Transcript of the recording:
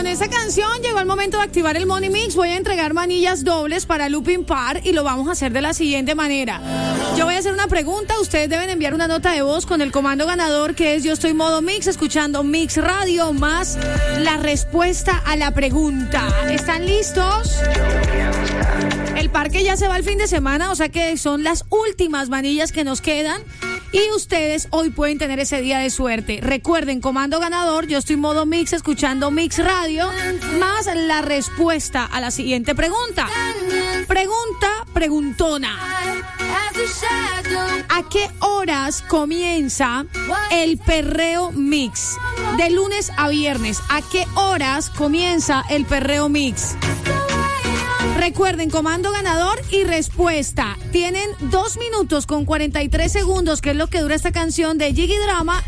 esta canción llegó el momento de activar el Money Mix. Voy a entregar manillas dobles para Looping Par y lo vamos a hacer de la siguiente manera. Yo voy a hacer una pregunta, ustedes deben enviar una nota de voz con el comando ganador, que es Yo Estoy Modo Mix, escuchando Mix Radio, más la respuesta a la pregunta. ¿Están listos? El parque ya se va el fin de semana, o sea que son las últimas manillas que nos quedan. Y ustedes hoy pueden tener ese día de suerte. Recuerden, comando ganador, Yo Estoy Modo Mix, escuchando Mix Radio, más la respuesta a la siguiente pregunta. Preguntona. ¿A qué horas comienza el perreo mix? De lunes a viernes. ¿A qué horas comienza el perreo mix? Recuerden, comando ganador y respuesta. Tienen 2 minutos con 43 segundos, que es lo que dura esta canción de Jiggy Drama.